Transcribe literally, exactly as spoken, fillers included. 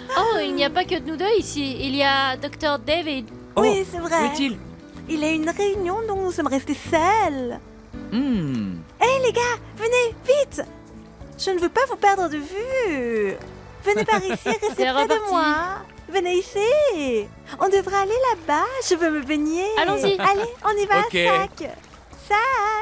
Oh, il n'y a pas que de nous deux ici. Il y a docteur David. Oh, Oui, c'est vrai. où est-il? Il a une réunion dont nous sommes restés seuls. Hmm. Hé les gars, venez, vite! Je ne veux pas vous perdre de vue. Venez par ici, restez C'est près reparti. de moi. Venez ici. On devrait aller là-bas, je veux me baigner. Allons-y. Allez, on y va, Ok. sac. Sac.